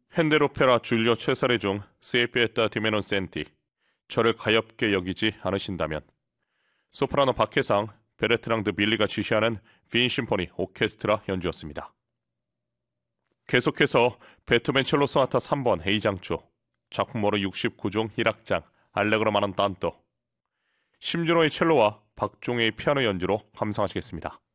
핸델 오페라 줄리오 체사레 중 세피에타 디메논 센티, 저를 가엾게 여기지 않으신다면, 소프라노 박해상 베르트랑드 밀리가 지휘하는 빈 심포니 오케스트라 연주였습니다. 계속해서 베토벤 첼로 소나타 3번 A장조, 작품번호 69종 1악장 알레그로 마넌 탄토, 심준호의 첼로와 박종혜의 피아노 연주로 감상하시겠습니다.